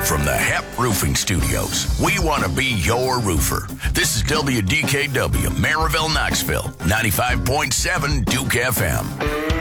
From the HEP Roofing Studios, we want to be your roofer. This is WDKW, Maryville, Knoxville, 95.7 Duke FM.